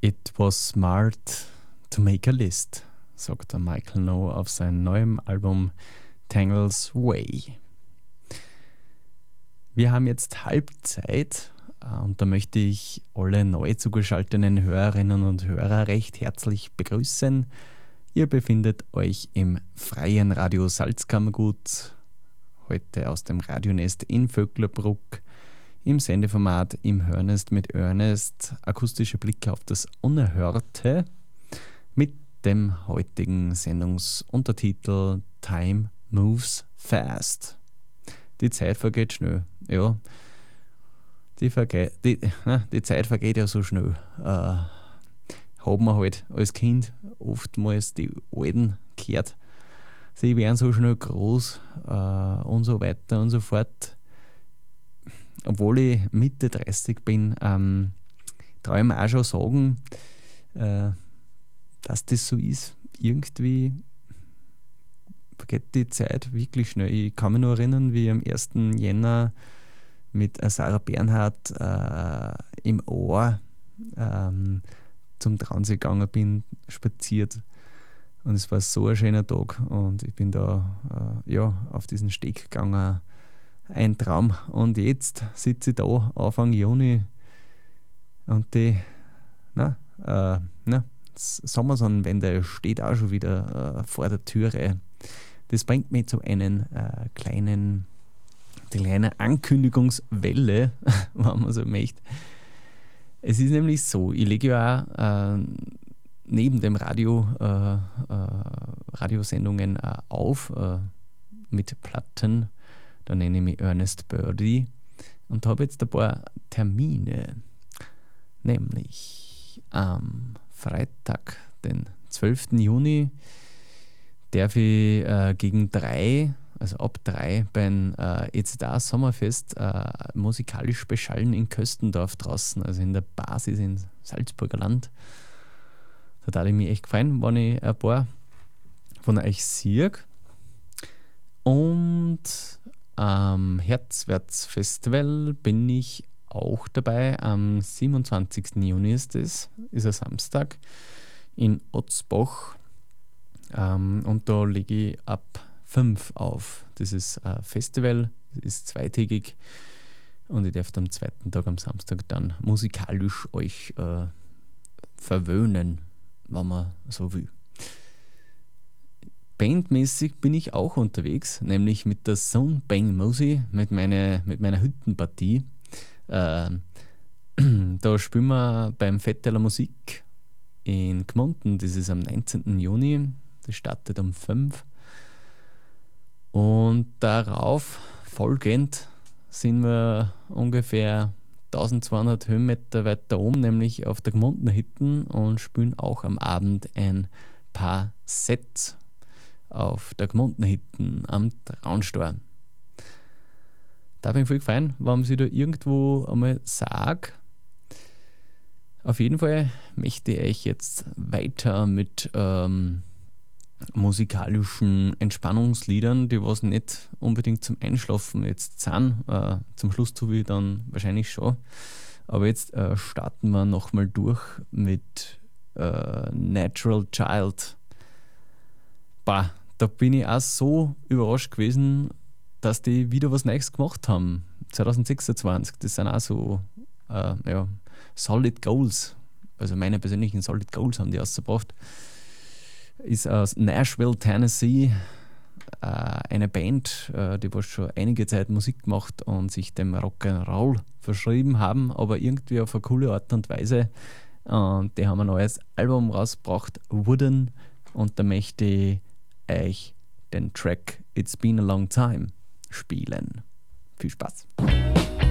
It was smart to make a list, sagt der Michael No auf seinem neuen Album Tangles Way. Wir haben jetzt Halbzeit und da möchte ich alle neu zugeschalteten Hörerinnen und Hörer recht herzlich begrüßen. Ihr befindet euch im freien Radio Salzkammergut, heute aus dem Radionest in Vöcklerbruck, im Sendeformat im Hörnest mit Ernest, akustische Blicke auf das Unerhörte mit dem heutigen Sendungsuntertitel Time Moves Fast. Die Zeit vergeht schnell. Ja, die Zeit vergeht ja so schnell. Haben wir halt als Kind oftmals die Alten gehört, sie werden so schnell groß und so weiter und so fort. Obwohl ich Mitte 30 bin, traue ich mir auch schon sagen, dass das so ist. Irgendwie vergeht die Zeit wirklich schnell. Ich kann mich nur erinnern, wie ich am 1. Jänner mit Sarah Bernhardt im Ohr zum Traunsee gegangen bin, spaziert. Und es war so ein schöner Tag und ich bin da auf diesen Steg gegangen. Ein Traum. Und jetzt sitze ich da, Anfang Juni, und die Sommersonnenwende steht auch schon wieder vor der Türe. Das bringt mich zu einer kleinen Ankündigungswelle, wenn man so möchte. Es ist nämlich so, ich lege ja auch neben dem Radiosendungen auf mit Platten. Da nenne ich mich Ernest Birdie und habe jetzt ein paar Termine. Nämlich am Freitag, den 12. Juni, darf ich gegen 3, also ab 3, beim EZA Sommerfest musikalisch beschallen in Köstendorf draußen, also in der Basis in Salzburger Land. Da würde ich mich echt freuen, wenn ich ein paar von euch sehe. Und am Herzwärts-Festival bin ich auch dabei. Am 27. Juni ist ein Samstag in Otzbach. Und da lege ich ab 5 auf. Das ist ein Festival, das ist zweitägig. Und ich darf am zweiten Tag, am Samstag, dann musikalisch euch verwöhnen, wenn man so will. Bandmäßig bin ich auch unterwegs, nämlich mit der Zone Bang Musi, mit meiner Hüttenpartie. Da spielen wir beim Fetteler Musik in Gmunden, das ist am 19. Juni, das startet um 5. Und darauf folgend sind wir ungefähr 1200 Höhenmeter weiter oben, nämlich auf der Gmundener Hütten, und spielen auch am Abend ein paar Sets auf der Gmundener Hütten am Traunstor. Da bin ich voll gefallen, wenn sie da irgendwo einmal sagt. Auf jeden Fall möchte ich euch jetzt weiter mit musikalischen Entspannungsliedern, die was nicht unbedingt zum Einschlafen jetzt sind. Zum Schluss tue ich dann wahrscheinlich schon. Aber jetzt starten wir nochmal durch mit Natural Child. Da bin ich auch so überrascht gewesen, dass die wieder was Neues gemacht haben. 2026, das sind auch so Solid Goals. Also meine persönlichen Solid Goals haben die rausgebracht. Ist aus Nashville, Tennessee, eine Band, die was schon einige Zeit Musik gemacht und sich dem Rock'n'Roll verschrieben haben, aber irgendwie auf eine coole Art und Weise. Und die haben ein neues Album rausgebracht, Wooden, und da möchte ich euch den Track It's Been a Long Time spielen. Viel Spaß!